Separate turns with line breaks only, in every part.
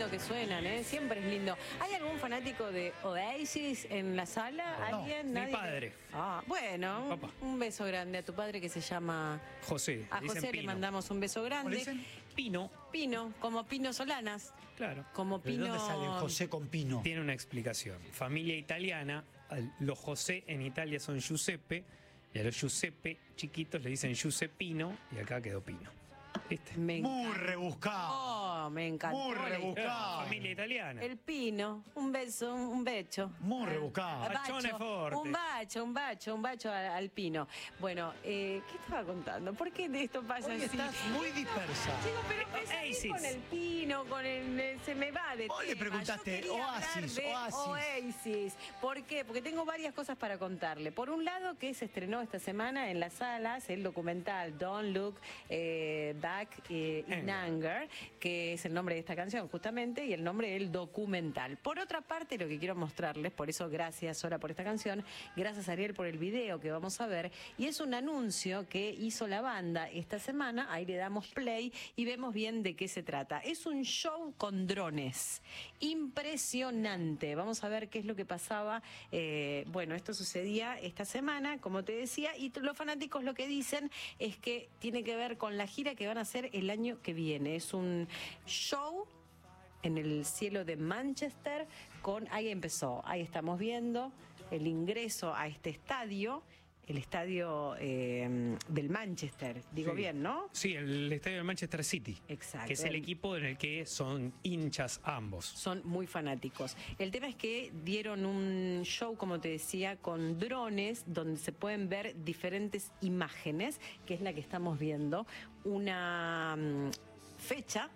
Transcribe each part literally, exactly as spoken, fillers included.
lindo que suenan, ¿eh? Siempre es lindo. ¿Hay algún fanático de Oasis en la sala?
No,
¿Alguien?
mi
¿Nadie?
padre.
Ah, bueno,
Mi papá.
un beso grande a tu padre que se llama
José.
A
dicen
José le
Pino.
mandamos un beso
¿Cómo le
grande.
dicen?
Pino,
Pino, como Pino Solanas.
claro.
Como
¿De
Pino.
dónde sale José con Pino?
Tiene una explicación. Familia italiana, al- los José en Italia son Giuseppe, y a los Giuseppe chiquitos le dicen Giuseppino, y acá quedó Pino. ¿Viste?
Me
Muy
encanta.
rebuscado.
Oh, me encantó.
Muy
la
rebuscado.
historia.
Familia italiana.
El Pino, un beso, un becho.
Muy
Ah,
rebuscado.
bacho,
Bachone forte.
Un bacho, un bacho, un bacho al, al Pino. Bueno, eh, ¿qué estaba contando? ¿Por qué de esto pasa
Hoy
así?
estás muy dispersa.
Chicos, pero empecé a ir
Oasis.
con el Pino, con el, eh, se me va de
Vos le
tema.
preguntaste,
Yo quería
Oasis,
hablar de
Oasis.
Oasis. ¿Por qué? Porque tengo varias cosas para contarle. Por un lado, que se estrenó esta semana en las salas el documental Don't Look eh, Back eh, in Anger, que es el nombre de esta canción justamente, y el nombre del documental. Por otra parte, lo que quiero mostrarles, por eso gracias Sora por esta canción, gracias Ariel por el video que vamos a ver, y es un anuncio que hizo la banda esta semana. Ahí le damos play y vemos bien de qué se trata. Es un show con drones, impresionante. Vamos a ver qué es lo que pasaba. Eh, bueno, esto sucedía esta semana, como te decía, y los fanáticos lo que dicen es que tiene que ver con la gira que van a hacer el año que viene. Es un show en el cielo de Manchester con, ahí empezó, ahí estamos viendo el ingreso a este estadio, el estadio eh, del Manchester, digo
Sí.
bien, ¿no?
Sí, el estadio del Manchester City.
Exacto.
Que es el equipo en el que son hinchas ambos.
Son muy fanáticos. El tema es que dieron un show, como te decía, con drones, donde se pueden ver diferentes imágenes, que es la que estamos viendo, una mm, fecha.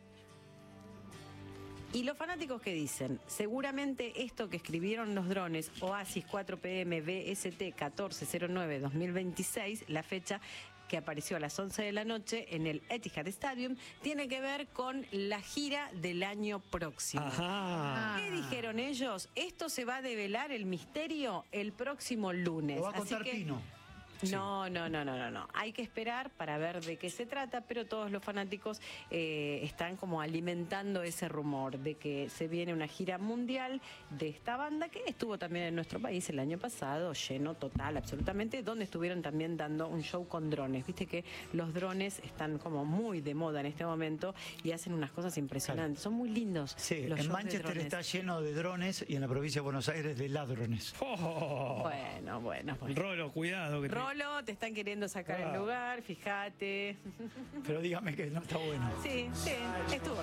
Y los fanáticos que dicen, seguramente esto que escribieron los drones, Oasis cuatro P M B S T catorce cero nueve dos mil veintiséis, la fecha que apareció a las once de la noche en el Etihad Stadium, tiene que ver con la gira del año próximo.
Ajá.
¿Qué dijeron ellos? Esto se va a develar el misterio el próximo lunes.
Lo va a
Así
contar
que-
Pino.
No, no, no, no, no, no. Hay que esperar para ver de qué se trata, pero todos los fanáticos eh, están como alimentando ese rumor de que se viene una gira mundial de esta banda que estuvo también en nuestro país el año pasado, lleno total, absolutamente, donde estuvieron también dando un show con drones. Viste que los drones están como muy de moda en este momento y hacen unas cosas impresionantes. Son muy lindos.
Sí,
los
en
shows de
Manchester
drones.
está lleno de drones y en la provincia de Buenos Aires de ladrones.
Oh.
Bueno, bueno, bueno.
Rolo, cuidado. Que te-
Rolo, te están queriendo sacar
Ah.
el lugar, fíjate.
Pero dígame que no está bueno.
Sí, sí, estuvo.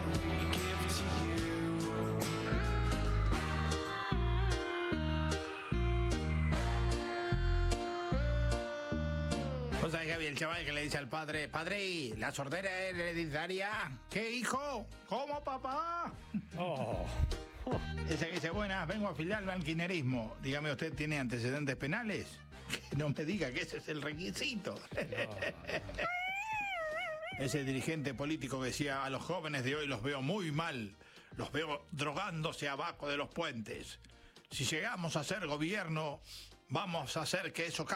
O sea, Javi, el chaval que le dice al padre, padre, ¿la sordera es hereditaria? ¿Qué, hijo? ¿Cómo, papá?
Oh.
Ese que dice, buenas, vengo a afiliarme al kirchnerismo. Dígame, ¿usted tiene antecedentes penales? Que no me diga que ese es el requisito. Ese dirigente político que decía, a los jóvenes de hoy los veo muy mal, los veo drogándose abajo de los puentes. Si llegamos a ser gobierno, vamos a hacer que eso